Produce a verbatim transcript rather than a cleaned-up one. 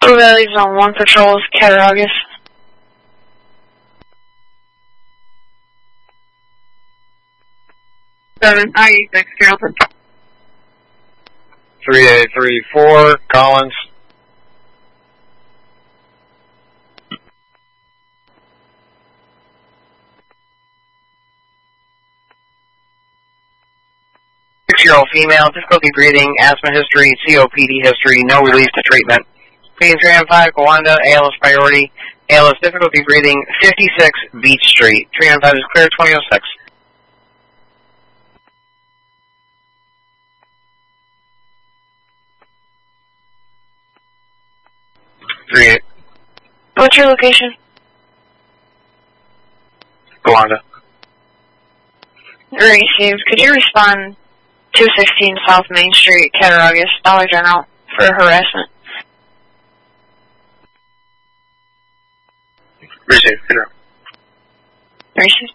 Blue Valley Zone one patrols, Cattaraugus. seven I E six, Carrollton. three A three four, Collins. Six-year-old female, difficulty breathing, asthma history, C O P D history, no release to treatment. Please Tram five, Gowanda, A L S priority. A L S difficulty breathing, fifty-six Beach Street. Tram five is clear, twenty oh six. three eight. What's your location? Gowanda. Received. Could you respond two sixteen South Main Street, Cattaraugus, Dollar General, for harassment? Received. Received.